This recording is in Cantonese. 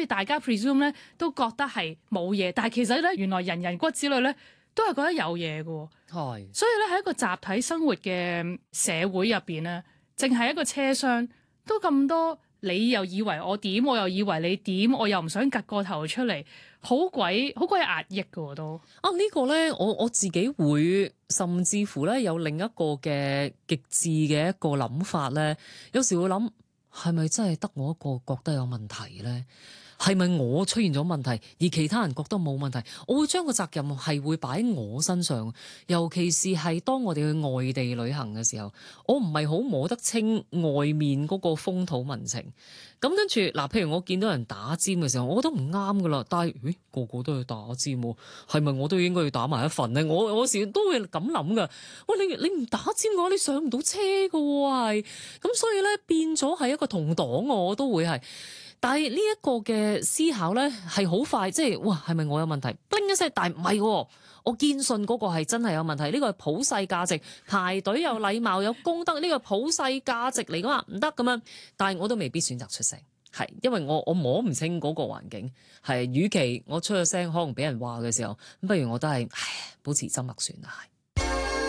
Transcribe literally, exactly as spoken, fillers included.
以大家 presume 咧都覺得係冇嘢，但係其實咧原來人人骨子裏咧都係覺得有嘢嘅。 係， 所以咧喺一個集體生活嘅社會入邊咧，淨係一個車廂都咁多，你又以為我點，我又以為你點，我又唔想趌個頭出嚟，好鬼好鬼壓抑嘅都。 啊呢個咧，我我自己會甚至乎咧有另一個嘅極致嘅一個諗法咧，有時會諗係咪真係得我一個覺得有問題咧？係咪我出現咗問題，而其他人覺得冇問題？我會將個責任係會擺喺我身上，尤其是係當我哋去外地旅行嘅時候，我唔係好摸得清外面嗰個風土民情。咁跟住嗱，譬如我見到人打尖嘅時候，我覺得唔啱噶啦。但係，咦，個個都去打尖喎，係咪我都應該要打埋一份咧？我我時都會咁諗噶。喂，你你唔打尖嘅話，你上唔到車噶喎，係。咁所以咧變咗係一個同黨，我都會係。但係呢一個嘅思考咧係好快，即係哇，係咪我有問題？叮一聲，但係唔係喎，我堅信嗰個係真係有問題。呢個係普世價值，排隊有禮貌有公德，呢個普世價值嚟㗎嘛，唔得咁樣。但係我都未必選擇出聲，係因為我我摸唔清嗰個環境，係與其我出咗聲，可能俾人話嘅時候，咁不如我都係唉保持緘默算啦。